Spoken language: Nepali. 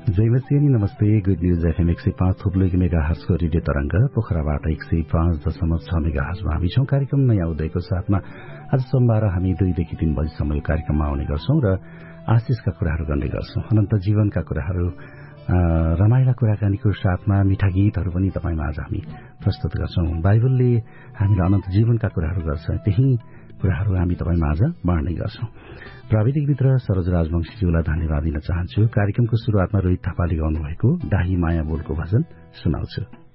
जयमसियानी नमस्ते। गुड न्यूज एफएम 105 मेगाहर्जको रेडियो तरंग पोखराबाट 105.6 मेगाहर्जमा हामी छौं। कार्यक्रम नयाँ उदयको साथमा आज सोमबार हामी 2 देखि 3 बजीसम्म यो कार्यक्रममा आउने गर्छौं र आशिषका कुराहरू गर्ने गर्छौं। अनन्त जीवनका कुराहरू, रमाइला कुराकानीको साथमा मिठा गीतहरू पनि तपाईँ माझ हामी प्रस्तुत गर्छौं। बाइबलले हामीलाई अनन्त जीवनका कुराहरू गर्छ, त्यही कुराहरू हामी तपाईँ माझ बाँड्ने गर्छौं। प्राविधिक मित्र सरोज राजवंशीज्यूलाई धन्यवाद दिन चाहन्छु। कार्यक्रमको शुरूआतमा रोहित थापाले गाउनुभएको डाही माया बोलको भजन सुनाउँछु।